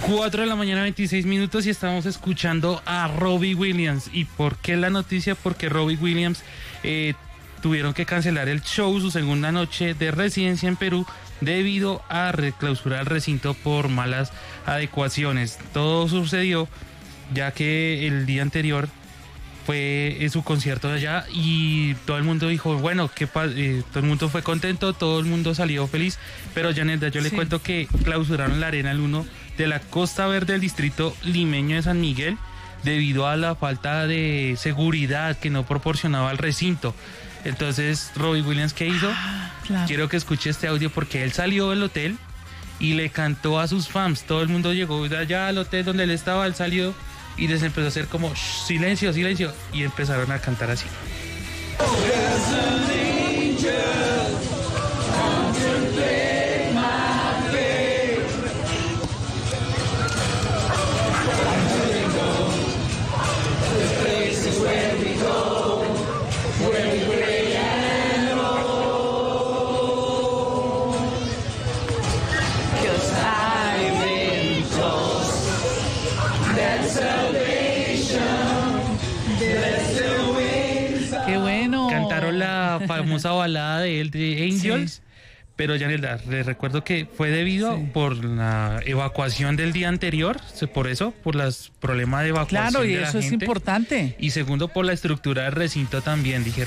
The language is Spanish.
4 de la mañana, 26 minutos, y estamos escuchando a Robbie Williams. ¿Y por qué la noticia? Porque Robbie Williams tuvieron que cancelar el show, su segunda noche de residencia en Perú, debido a reclausurar el recinto por malas adecuaciones. Todo sucedió ya que el día anterior fue su concierto de allá y todo el mundo dijo, bueno, todo el mundo fue contento, todo el mundo salió feliz, pero Yanelda, yo le cuento que clausuraron la Arena el 1 de la Costa Verde del distrito limeño de San Miguel debido a la falta de seguridad que no proporcionaba el recinto. Entonces, Robbie Williams, ¿qué hizo? Claro. Quiero que escuche este audio porque él salió del hotel y le cantó a sus fans. Todo el mundo llegó allá al hotel donde él estaba, él salió y les empezó a hacer como silencio, silencio, y empezaron a cantar así. ¡Qué bueno! Cantaron la famosa balada de él, de Angels, Sí. pero Yanelda, les recuerdo que fue debido por la evacuación del día anterior, por los problemas de evacuación Claro, y de la eso es gente. importante. Y segundo, por la estructura del recinto también.